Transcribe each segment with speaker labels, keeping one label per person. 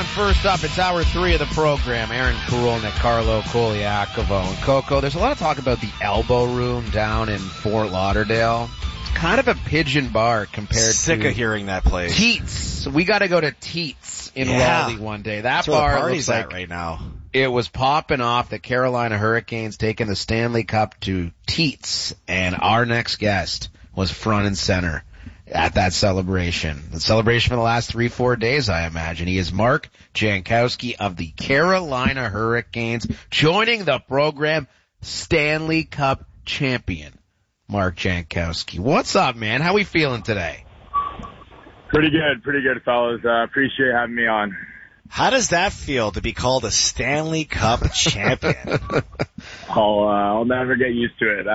Speaker 1: on first up. It's hour 3 of the program. Aaron Karolnik, Carlo Koliakovo, and Coco. There's a lot of talk about the Elbow Room down in Fort Lauderdale. It's kind of a pigeon bar compared
Speaker 2: Sick
Speaker 1: to
Speaker 2: of hearing that place.
Speaker 1: Teats. We got to go to Teats in Raleigh one day. That bar
Speaker 2: looks
Speaker 1: like
Speaker 2: at right now.
Speaker 1: It was popping off. The Carolina Hurricanes taking the Stanley Cup to Teats, and our next guest was front and center at that celebration. The celebration for the last 3-4 days, I imagine. He is Mark Jankowski of the Carolina Hurricanes, joining the program, Stanley Cup champion, Mark Jankowski. What's up, man? How we feeling today?
Speaker 3: Pretty good, fellas. Appreciate having me on.
Speaker 2: How does that feel to be called a Stanley Cup champion?
Speaker 3: I'll never get used to it.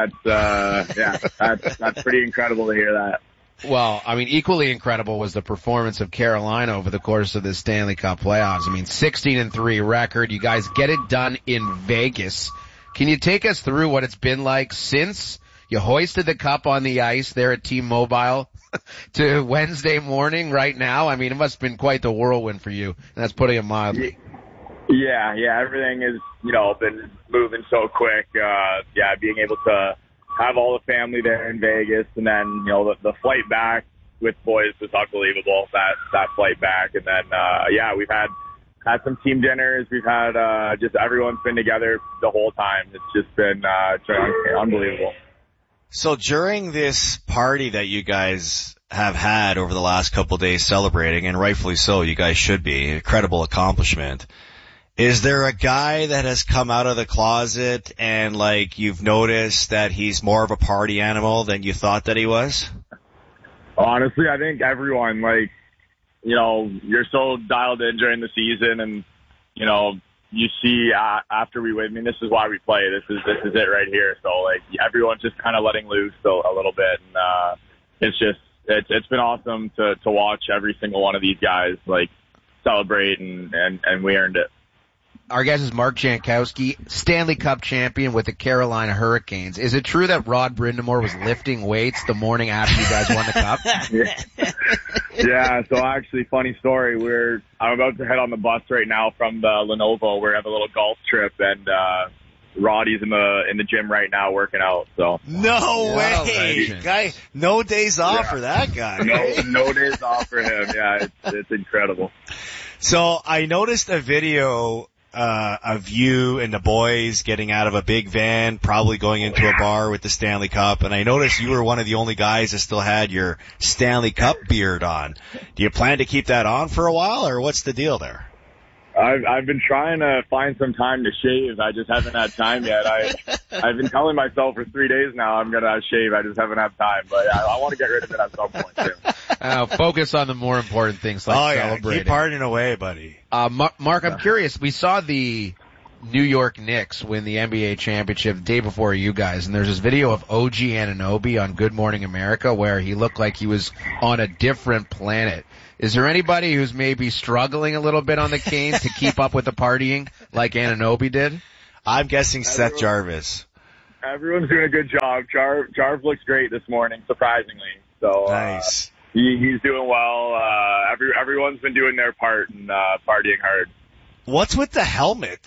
Speaker 3: That's pretty incredible to hear that.
Speaker 1: Well, I mean, equally incredible was the performance of Carolina over the course of the Stanley Cup playoffs. I mean, 16-3 record. You guys get it done in Vegas. Can you take us through what it's been like since you hoisted the cup on the ice there at T-Mobile to Wednesday morning right now? I mean, it must have been quite the whirlwind for you, and that's putting it mildly.
Speaker 3: Yeah, everything has, been moving so quick. Being able to have all the family there in Vegas, and then, the flight back with boys was unbelievable, that flight back. And then, we've had some team dinners. We've had, just everyone's been together the whole time. It's just been, unbelievable.
Speaker 2: So during this party that you guys have had over the last couple of days celebrating, and rightfully so, you guys should be, incredible accomplishment. Is there a guy that has come out of the closet and, you've noticed that he's more of a party animal than you thought that he was?
Speaker 3: Honestly, I think everyone, you're so dialed in during the season, and, you see after we win, I mean, this is why we play. This is it right here. So, everyone's just kind of letting loose a little bit, and it's been awesome to watch every single one of these guys, celebrate, and we earned it.
Speaker 1: Our guest is Mark Jankowski, Stanley Cup champion with the Carolina Hurricanes. Is it true that Rod Brindamore was lifting weights the morning after you guys won the cup?
Speaker 3: Yeah, so actually, funny story. I'm about to head on the bus right now from the Lenovo. We have a little golf trip, and Roddy's in the gym right now working out. So
Speaker 2: no way, guy. No days off for that guy.
Speaker 3: No days off for him. Yeah, it's incredible.
Speaker 2: So I noticed a video of you and the boys getting out of a big van, probably going into a bar with the Stanley Cup, and I noticed you were one of the only guys that still had your Stanley Cup beard on. Do you plan to keep that on for a while, or what's the deal there?
Speaker 3: I've been trying to find some time to shave. I just haven't had time yet. I've been telling myself for 3 days now I'm going to shave. I just haven't had time. But I want to get rid of it at some point, too.
Speaker 1: Focus on the more important things like celebrating.
Speaker 2: Keep partying away, buddy.
Speaker 1: Mark, I'm curious. We saw the New York Knicks win the NBA championship the day before you guys, and there's this video of OG Anunoby on Good Morning America where he looked like he was on a different planet. Is there anybody who's maybe struggling a little bit on the Canes to keep up with the partying like Anunoby did?
Speaker 2: I'm guessing Seth Jarvis.
Speaker 3: Everyone's doing a good job. Jarv looks great this morning, surprisingly. So
Speaker 2: nice.
Speaker 3: He's doing well. Everyone's been doing their part and partying hard.
Speaker 2: What's with the helmet?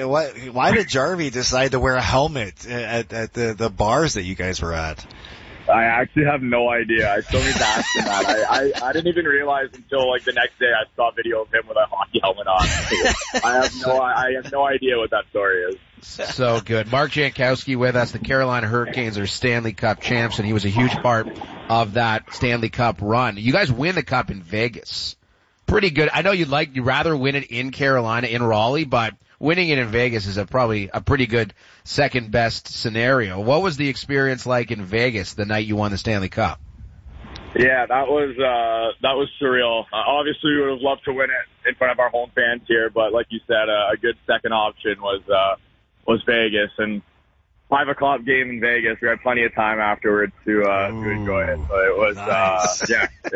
Speaker 2: Why did Jarvie decide to wear a helmet at the bars that you guys were at?
Speaker 3: I actually have no idea. I still need to ask him that. I didn't even realize until the next day I saw a video of him with a hockey helmet on. I have no idea what that story is.
Speaker 1: So good. Mark Jankowski with us. The Carolina Hurricanes are Stanley Cup champs, and he was a huge part of that Stanley Cup run. You guys win the cup in Vegas. Pretty good. I know you'd rather win it in Carolina, in Raleigh, but winning it in Vegas is probably a pretty good second best scenario. What was the experience like in Vegas the night you won the Stanley Cup?
Speaker 3: Yeah, that was surreal. Obviously, we would have loved to win it in front of our home fans here, but like you said, a good second option was Vegas. And 5 o'clock game in Vegas, we had plenty of time afterwards to enjoy it. So it was
Speaker 2: nice.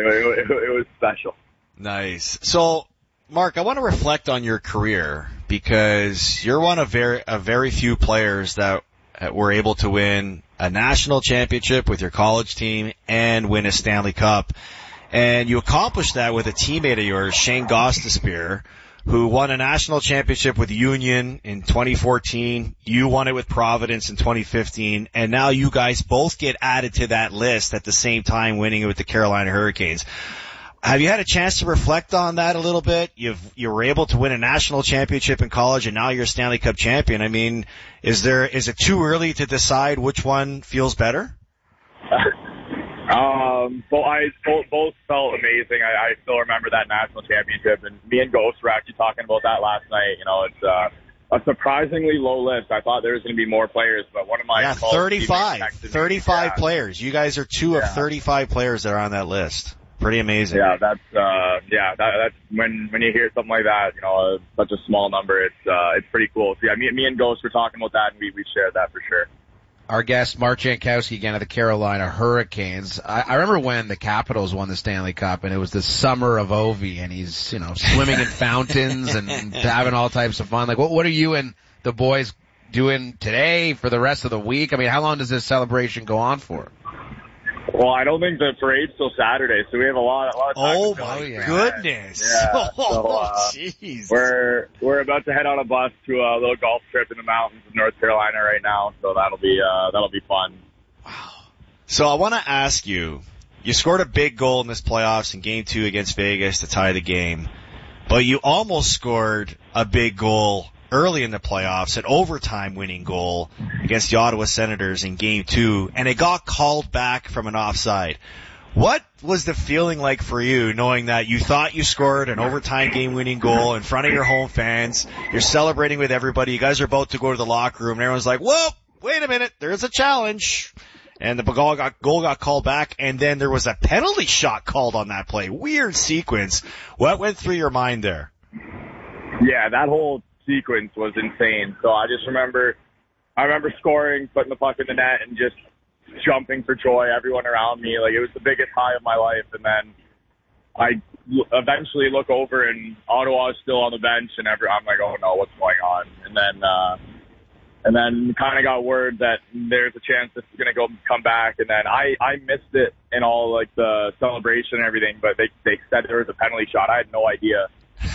Speaker 3: It was special.
Speaker 2: Nice. So, Mark, I want to reflect on your career because you're one of very few players that were able to win a national championship with your college team and win a Stanley Cup. And you accomplished that with a teammate of yours, Shane Gostisbehere, who won a national championship with Union in 2014. You won it with Providence in 2015. And now you guys both get added to that list at the same time, winning it with the Carolina Hurricanes. Have you had a chance to reflect on that a little bit? You were able to win a national championship in college, and now you're a Stanley Cup champion. I mean, is it too early to decide which one feels better?
Speaker 3: Both felt amazing. I still remember that national championship, and me and Ghost were actually talking about that last night. You know, it's a surprisingly low list. I thought there was going to be more players, but one of my
Speaker 2: 35 players. You guys are two of 35 players that are on that list. Pretty amazing.
Speaker 3: Yeah, that's when you hear something like that, you know, such a small number, it's pretty cool. So yeah, me and Ghost were talking about that, and we shared that for sure.
Speaker 1: Our guest, Mark Jankowski, again of the Carolina Hurricanes. I remember when the Capitals won the Stanley Cup, and it was the summer of Ovi, and he's, you know, swimming in fountains and having all types of fun. Like, what are you and the boys doing today for the rest of the week? I mean, how long does this celebration go on for?
Speaker 3: Well, I don't think the parade's till Saturday, so we have a lot of time.
Speaker 2: Oh my goodness!
Speaker 3: Yeah,
Speaker 2: jeez.
Speaker 3: We're about to head on a bus to a little golf trip in the mountains of North Carolina right now, so that'll be fun.
Speaker 2: Wow. So I want to ask you scored a big goal in this playoffs in Game 2 against Vegas to tie the game, but you almost scored a big goal early in the playoffs, an overtime winning goal against the Ottawa Senators in Game 2, and it got called back from an offside. What was the feeling like for you, knowing that you thought you scored an overtime game-winning goal in front of your home fans, you're celebrating with everybody, you guys are about to go to the locker room, and everyone's like, whoa, wait a minute, there's a challenge. And the goal got called back, and then there was a penalty shot called on that play. Weird sequence. What went through your mind there?
Speaker 3: Yeah, that whole sequence was insane. So I remember scoring, putting the puck in the net, and just jumping for joy, everyone around me. Like, it was the biggest high of my life. And then I eventually look over, and Ottawa is still on the bench, and I'm like, oh no, what's going on? And then kind of got word that there's a chance this is going to come back. And then I missed it in all, like, the celebration and everything, but they said there was a penalty shot. I had no idea.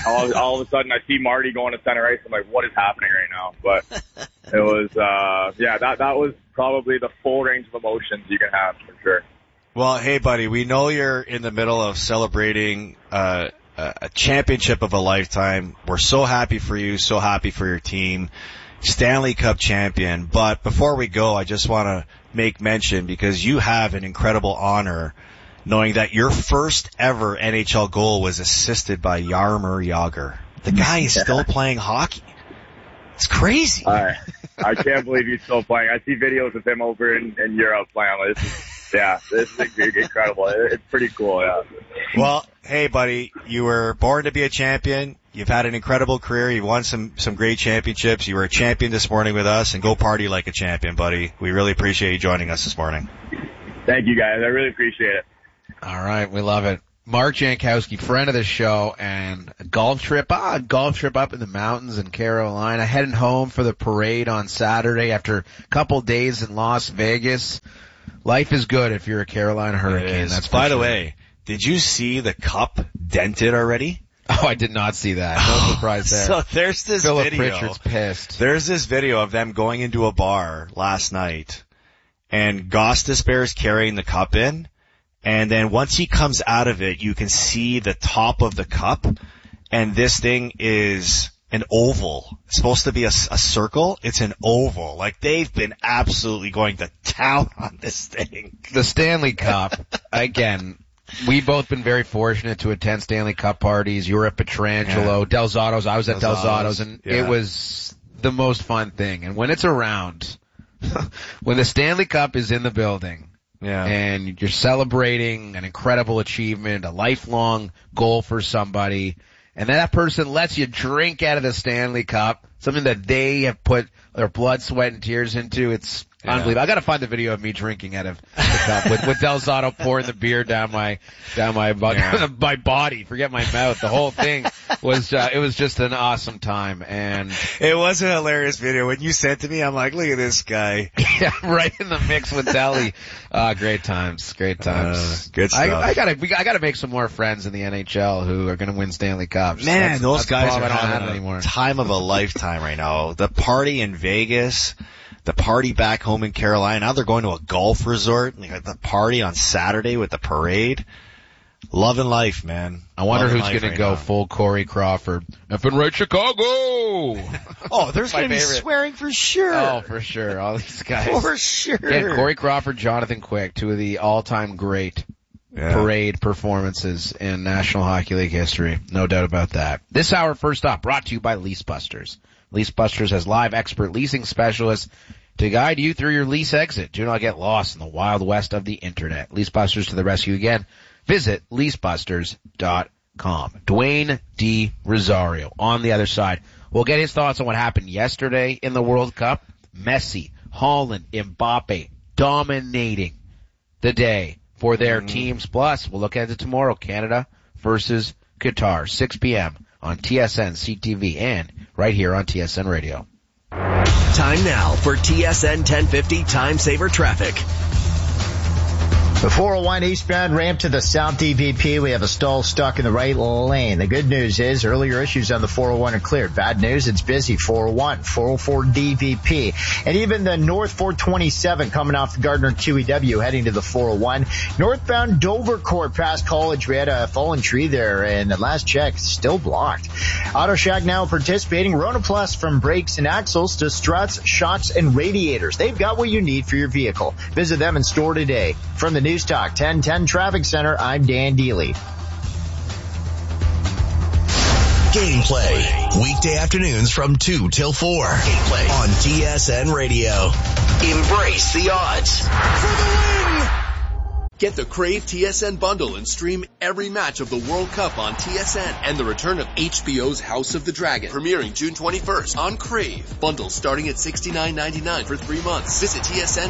Speaker 3: All of a sudden I see Marty going to center ice. I'm like, what is happening right now? But it was, that was probably the full range of emotions you can have, for sure.
Speaker 2: Well, hey buddy, we know you're in the middle of celebrating, a championship of a lifetime. We're so happy for you, so happy for your team. Stanley Cup champion. But before we go, I just want to make mention, because you have an incredible honor, knowing that your first ever NHL goal was assisted by Jaromir Jagr. The guy is still playing hockey. It's crazy.
Speaker 3: I can't believe he's still playing. I see videos of him over in Europe playing. This is incredible. It's pretty cool, yeah.
Speaker 2: Well, hey buddy, you were born to be a champion. You've had an incredible career. You've won some great championships. You were a champion this morning with us, and go party like a champion, buddy. We really appreciate you joining us this morning.
Speaker 3: Thank you, guys. I really appreciate it.
Speaker 1: All right, we love it. Mark Jankowski, friend of the show, and a golf trip up in the mountains in Carolina, heading home for the parade on Saturday after a couple days in Las Vegas. Life is good if you're a Carolina Hurricane. That's
Speaker 2: by the way, did you see the cup dented already?
Speaker 1: Oh, I did not see that. No surprise there.
Speaker 2: So there's this
Speaker 1: Philip
Speaker 2: video.
Speaker 1: Richard's pissed.
Speaker 2: There's this video of them going into a bar last night, and Gostisbehere is carrying the cup in. And then once he comes out of it, you can see the top of the cup, and this thing is an oval. It's supposed to be a circle. It's an oval. Like, they've been absolutely going to town on this thing.
Speaker 1: The Stanley Cup, again, we've both been very fortunate to attend Stanley Cup parties. You were at Petrangelo, Del Zotto's. I was at Del Zotto's, and it was the most fun thing. And when it's around, when the Stanley Cup is in the building, and you're celebrating an incredible achievement, a lifelong goal for somebody, and that person lets you drink out of the Stanley Cup, something that they have put their blood, sweat, and tears into, it's
Speaker 2: Yeah.
Speaker 1: Unbelievable. I gotta find the video of me drinking out of the cup with Del Zotto pouring the beer down my my body. Forget my mouth. The whole thing was, it was just an awesome time. And
Speaker 2: it was a hilarious video. When you sent to me, I'm like, look at this guy.
Speaker 1: Yeah, right in the mix with Deli. Great times. Great times.
Speaker 2: Good stuff.
Speaker 1: I gotta make some more friends in the NHL who are gonna win Stanley Cups.
Speaker 2: Man, those guys are
Speaker 1: I don't have
Speaker 2: having
Speaker 1: anymore.
Speaker 2: a time of a lifetime right now. The party in Vegas, the party back home in Carolina. Now they're going to a golf resort. They got the party on Saturday with the parade. Loving life, man.
Speaker 1: I wonder
Speaker 2: Loving
Speaker 1: who's
Speaker 2: life
Speaker 1: gonna
Speaker 2: right
Speaker 1: go
Speaker 2: now.
Speaker 1: full Corey Crawford. Effing right Chicago!
Speaker 2: Oh, there's
Speaker 1: My
Speaker 2: gonna be
Speaker 1: favorite.
Speaker 2: swearing for sure.
Speaker 1: Oh, for sure. All these guys.
Speaker 2: For sure.
Speaker 1: Yeah, Corey Crawford, Jonathan Quick, two of the all-time great parade performances in National Hockey League history. No doubt about that. This hour, first up, brought to you by Lease Busters. Lease Busters has live expert leasing specialists to guide you through your lease exit. Do not get lost in the wild west of the internet. Lease Busters to the rescue again. Visit leasebusters.com. Dwayne D. Rosario on the other side. We'll get his thoughts on what happened yesterday in the World Cup. Messi, Haaland, Mbappe dominating the day for their teams. Plus, we'll look at it tomorrow. Canada versus Qatar, 6 p.m. on TSN, CTV, and right here on TSN Radio.
Speaker 4: Time now for TSN 1050 Time Saver Traffic.
Speaker 5: The 401 eastbound ramp to the South DVP, we have a stall stuck in the right lane. The good news is earlier issues on the 401 are cleared. Bad news, it's busy. 401, 404 DVP. And even the North 427 coming off the Gardner QEW heading to the 401. Northbound Dovercourt past College, we had a fallen tree there, and at last check, still blocked. Auto Shack now participating. Rona Plus from brakes and axles to struts, shocks, and radiators. They've got what you need for your vehicle. Visit them in store today. From the News Talk 1010 Traffic Center, I'm Dan Deely.
Speaker 4: Gameplay. Weekday afternoons from 2 till 4. Gameplay on TSN Radio. Embrace the odds.
Speaker 6: For the win! Get the Crave TSN bundle and stream every match of the World Cup on TSN and the return of HBO's House of the Dragon, premiering June 21st on Crave. Bundles starting at $69.99 for 3 months. Visit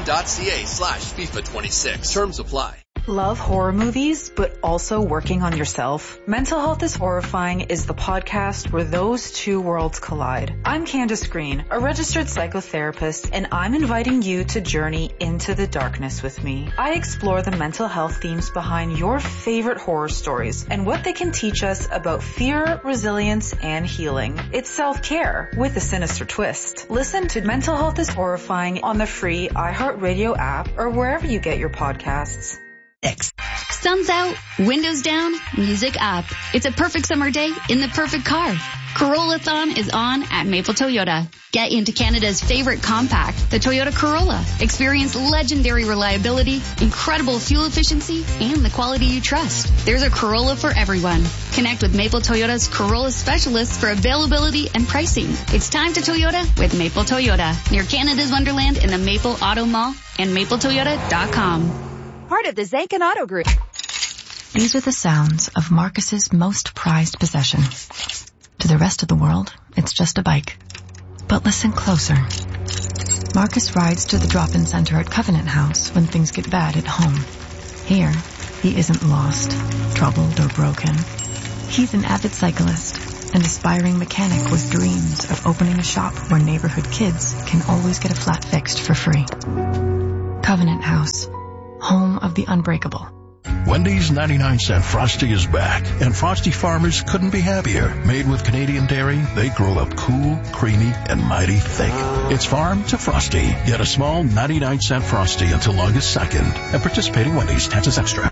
Speaker 6: tsn.ca/FIFA26. Terms apply.
Speaker 7: Love horror movies, but also working on yourself? Mental Health is Horrifying is the podcast where those two worlds collide. I'm Candace Green, a registered psychotherapist, and I'm inviting you to journey into the darkness with me. I explore the mental health themes behind your favorite horror stories and what they can teach us about fear, resilience, and healing. It's self-care with a sinister twist. Listen to Mental Health is Horrifying on the free iHeartRadio app or wherever you get your podcasts.
Speaker 8: Sun's out, windows down, music up. It's a perfect summer day in the perfect car. Corolla-thon is on at Maple Toyota. Get into Canada's favorite compact, the Toyota Corolla. Experience legendary reliability, incredible fuel efficiency, and the quality you trust. There's a Corolla for everyone. Connect with Maple Toyota's Corolla specialists for availability and pricing. It's time to Toyota with Maple Toyota. Near Canada's Wonderland in the Maple Auto Mall and mapletoyota.com.
Speaker 9: Part of the Zankin Auto Group.
Speaker 10: These are the sounds of Marcus's most prized possession. To the rest of the world, it's just a bike. But listen closer. Marcus rides to the drop-in center at Covenant House when things get bad at home. Here, he isn't lost, troubled, or broken. He's an avid cyclist, an aspiring mechanic with dreams of opening a shop where neighborhood kids can always get a flat fixed for free. Covenant House. Home of the unbreakable.
Speaker 11: Wendy's 99-cent Frosty is back, and Frosty farmers couldn't be happier. Made with Canadian dairy, they grow up cool, creamy, and mighty thick. It's farm to Frosty. Get a small 99-cent Frosty until August 2nd. At participating Wendy's, taxes extra.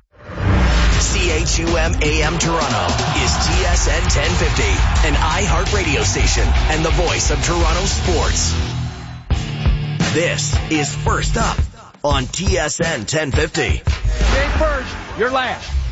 Speaker 4: CHUM AM Toronto is TSN 1050, an iHeart radio station and the voice of Toronto sports. This is First Up on TSN 1050.
Speaker 12: You ain't first, you're last.